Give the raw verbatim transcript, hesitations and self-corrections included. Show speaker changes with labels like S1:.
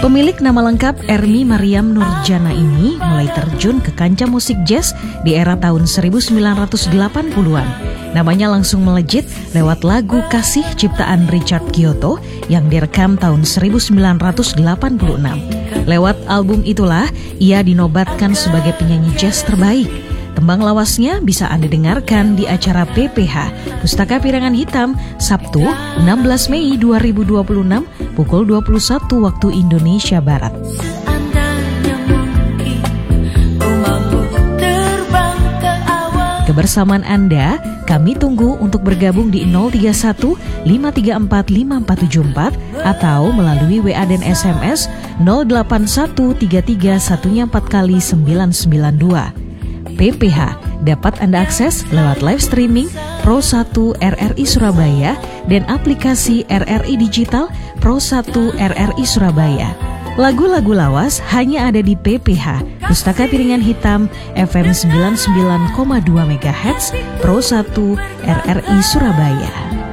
S1: Pemilik nama lengkap Ermi Mariam Nurjana ini mulai terjun ke kancah musik jazz di era tahun seribu sembilan ratus delapan puluhan. Namanya langsung melejit lewat lagu Kasih ciptaan Richard Kyoto yang direkam tahun seribu sembilan ratus delapan puluh enam. Lewat album itulah ia dinobatkan sebagai penyanyi jazz terbaik. Tembang lawasnya bisa Anda dengarkan di acara P P H Pustaka Pirangan Hitam Sabtu enam belas Mei dua ribu dua puluh enam pukul dua puluh satu waktu Indonesia Barat. Kebersamaan Anda kami tunggu untuk bergabung di nol tiga satu lima tiga empat lima empat tujuh empat atau melalui W A dan S M S nol delapan satu tiga tiga satu empat kali sembilan sembilan dua. P P H dapat Anda akses lewat live streaming Pro satu R R I Surabaya dan aplikasi R R I Digital Pro satu R R I Surabaya. Lagu-lagu lawas hanya ada di P P H Pustaka Piringan Hitam F M sembilan puluh sembilan koma dua MHz Pro satu R R I Surabaya.